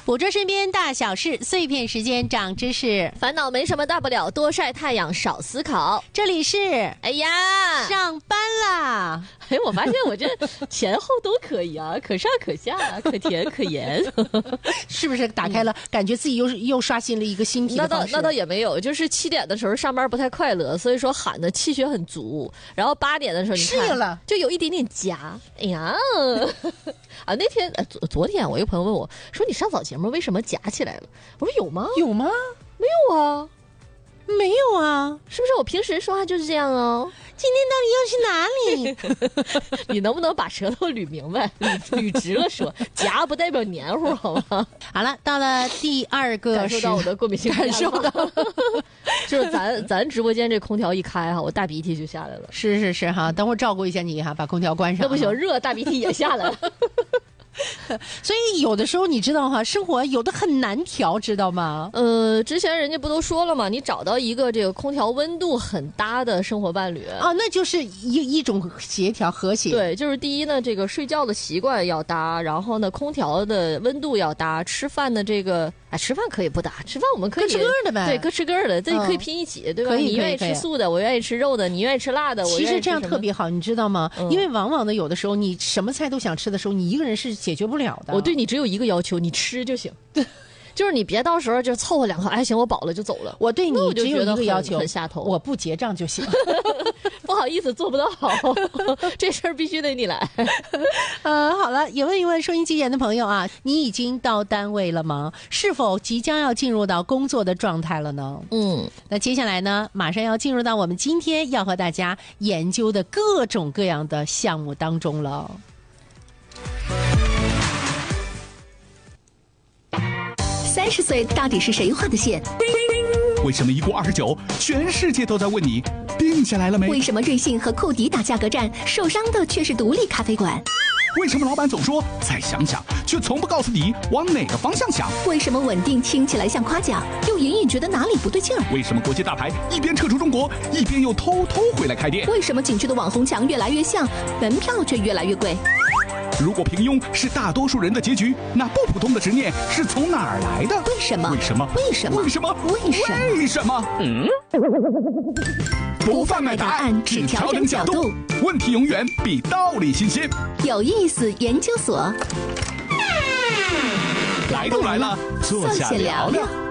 捕捉身边大小事，碎片时间长知识， 烦恼没什么大不了，多晒太阳，少思考。 这里是哎呀， 上班啦！ 哎，我发现我这前后都可以啊，可上可下，可甜可盐， 是不是打开了，感觉自己又刷新了一个新题的方式？ 那倒也没有，就是7点的时候上班不太快乐，所以说喊的气血很足。然后8点的时候你看适应了， 就有一点点夹。哎呀，啊，那天昨天我一个朋友问我说：“你上早节目为什么夹起来了？”我说：“有吗？ 有吗？ 没有啊， 没有啊， 是不是我平时说话就是这样啊？” 今天到底要去哪里？ 你能不能把舌头捋明白、捋直了说？夹不代表黏糊，好吗？ 好了，到了第二个， 感受到我的过敏性， 感受到， 就是咱直播间这空调一开哈，我大鼻涕就下来了。 是哈，等会儿照顾一下你哈，把空调关上。 那不行，热大鼻涕也下来了。 所以有的时候你知道哈，生活有的很难调，知道吗？ 之前人家不都说了吗？你找到一个这个空调温度很搭的生活伴侣啊，那就是一种协调和谐。 对，就是第一呢，这个睡觉的习惯要搭，然后呢，空调的温度要搭，吃饭的这个吃饭可以不搭，吃饭我们可以各吃各的呗， 对，各吃各的，这可以拼一起，对吧？ 可以， 你愿意吃素的，我愿意吃肉的，你愿意吃辣的，我愿意吃其实这样特别好，你知道吗？因为往往的有的时候你什么菜都想吃的时候，你一个人是解决不了的。 我对你只有一个要求，你吃就行。就是你别到时候就凑合2口，哎行，我饱了就走了。 我对你只有一个要求， 很下头， 我不结账就行。 不好意思，做不到，这事儿必须得你来。 好了，也问一问收音机前的朋友啊，你已经到单位了吗？是否即将要进入到工作的状态了呢？那接下来呢，马上要进入到我们今天要和大家研究的各种各样的项目当中了。 30岁到底是谁画的线？ 为什么一过29，全世界都在问你定下来了没？ 为什么瑞幸和寇迪打价格战，受伤的却是独立咖啡馆？ 为什么老板总说再想想，却从不告诉你往哪个方向想？ 为什么稳定听起来像夸奖，又隐隐觉得哪里不对劲儿？ 为什么国际大牌一边撤出中国，一边又偷回来开店？ 为什么景区的网红墙越来越像，门票却越来越贵？ 如果平庸是大多数人的结局，那不普通的执念是从哪儿来的？ 为什么？ 为什么？ 为什么？ 为什么？ 为什么？ 为什么？不贩卖答案，只调整角度，问题永远比道理新鲜。 有意思研究所， 来都来了，坐下聊聊。